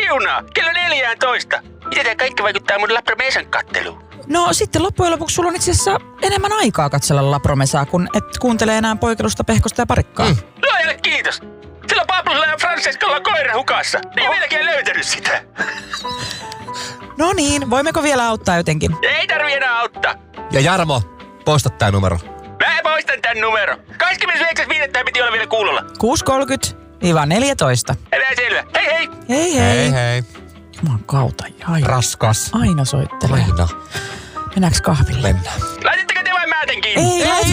siunaa. Kello 14. Miten tää kaikki vaikuttaa mun La Promesan katteluun? No sitten loppujen lopuksi sulla on itse asiassa enemmän aikaa katsella La Promesaa, kun et kuuntele enää Poikelusta, Pehkosta ja Parikkaa. Luojalle kiitos. Sillä Pablolla ja Francescalla on koira hukassa. Ei vieläkään löytänyt sitä. No niin, voimmeko vielä auttaa jotenkin? Ei tarvi enää auttaa. Ja Jarmo, poista tää numero. Mä poistan tän numero. 29.5. piti olla vielä kuulolla. 6.30–14. Älä selvä. Hei hei. Hei hei. Hei hei. Jumalan kautta. Raskas. Aina soittelee. Aina. Mennäänkö kahville? Mennään. Laitatteko te vai mä tän kiinni? Ei,